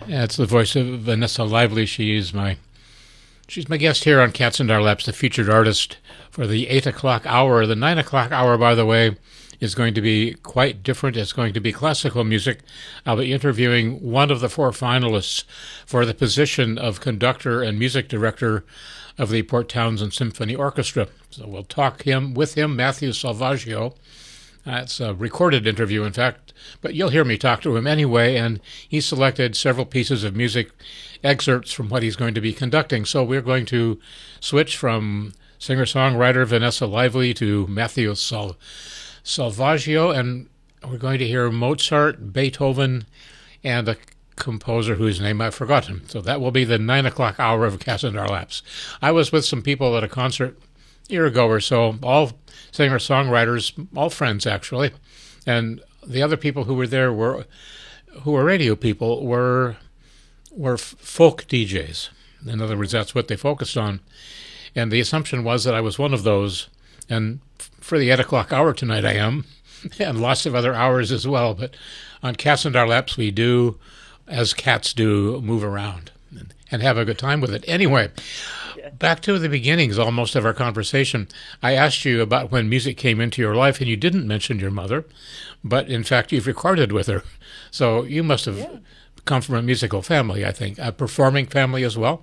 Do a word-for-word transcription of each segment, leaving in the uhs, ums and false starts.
Yeah, it's the voice of Vanessa Lively. She's my she's my guest here on Cats and Our Laps, the featured artist for the eight o'clock hour. The nine o'clock hour, by the way, is going to be quite different. It's going to be classical music. I'll be interviewing one of the four finalists for the position of conductor and music director of the Port Townsend Symphony Orchestra. So we'll talk him with him, Matthew Salvaggio. Uh, it's a recorded interview, in fact, but you'll hear me talk to him anyway, and he selected several pieces of music, excerpts from what he's going to be conducting. So we're going to switch from singer-songwriter Vanessa Lively to Matthew Sal- Salvaggio, and we're going to hear Mozart, Beethoven, and a composer whose name I've forgotten. So that will be the nine o'clock hour of Cats and Our Laps. I was with some people at a concert a year ago or so, all singer-songwriters, all friends actually, and the other people who were there were, who were radio people, were were folk D Js. In other words, that's what they focused on, and the assumption was that I was one of those. And for the eight o'clock hour tonight, I am, and lots of other hours as well. But on Cats and Our Laps, we do, as cats do, move around and, and have a good time with it. Anyway. Back to the beginnings almost of our conversation. I asked you about when music came into your life, and you didn't mention your mother, but in fact you've recorded with her. So you must have yeah. come from a musical family, I think. A performing family as well?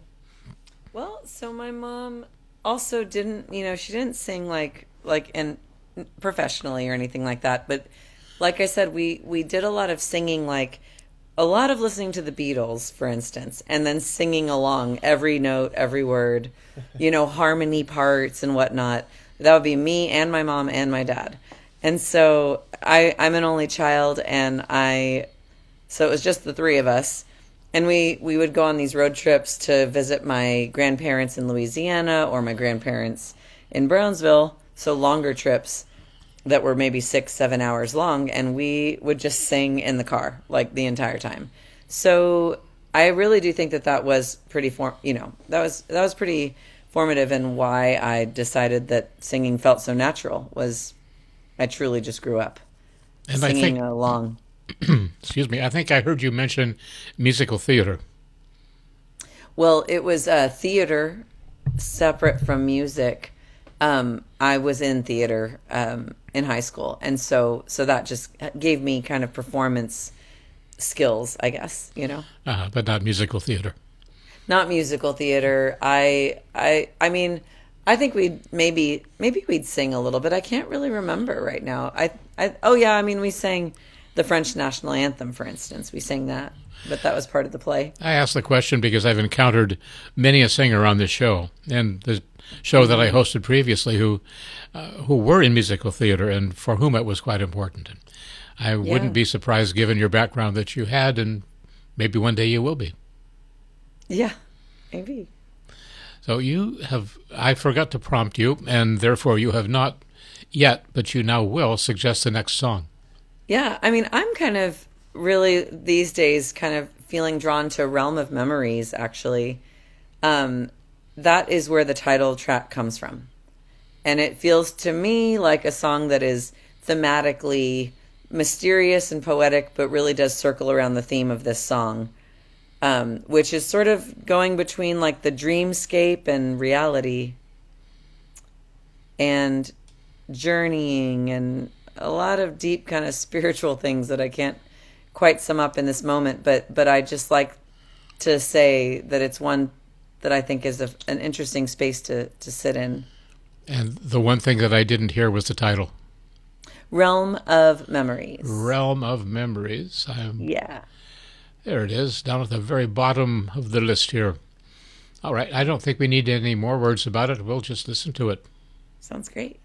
Well, so my mom also didn't, you know, she didn't sing like, like in professionally or anything like that. But like I said, we, we did a lot of singing, like a lot of listening to the Beatles, for instance, and then singing along every note, every word, you know, harmony parts and whatnot. That would be me and my mom and my dad. And so I, I'm an only child, and I, so it was just the three of us. And we, we would go on these road trips to visit my grandparents in Louisiana or my grandparents in Brownsville, so longer trips that were maybe six, seven hours long, and we would just sing in the car, like, the entire time. So I really do think that that was pretty, form, you know, that was that was pretty formative in why I decided that singing felt so natural, was I truly just grew up and singing I think, along. Excuse me, I think I heard you mention musical theater. Well, it was uh, theater separate from music. Um, I was in theater um, in high school, and so so that just gave me kind of performance skills, I guess, you know. Uh, but not musical theater. Not musical theater. I I I mean, I think we'd maybe maybe we'd sing a little bit. I can't really remember right now. I I oh yeah, I mean we sang the French national anthem, for instance. We sang that, but that was part of the play. I asked the question because I've encountered many a singer on this show, and the show that I hosted previously who uh, who were in musical theater and for whom it was quite important. And I yeah. wouldn't be surprised, given your background, that you had, and maybe one day you will be. Yeah, maybe. So you have, I forgot to prompt you, and therefore you have not yet, but you now will, suggest the next song. Yeah, I mean, I'm kind of really, these days, kind of feeling drawn to Realm of Memories, actually. Um, that is where the title track comes from. And it feels to me like a song that is thematically mysterious and poetic, but really does circle around the theme of this song, um, which is sort of going between like the dreamscape and reality and journeying and a lot of deep kind of spiritual things that I can't quite sum up in this moment, but but I just like to say that it's one that I think is a, an interesting space to, to sit in. And the one thing that I didn't hear was the title. Realm of Memories. Realm of Memories. I'm, yeah. There it is, down at the very bottom of the list here. All right, I don't think we need any more words about it. We'll just listen to it. Sounds great.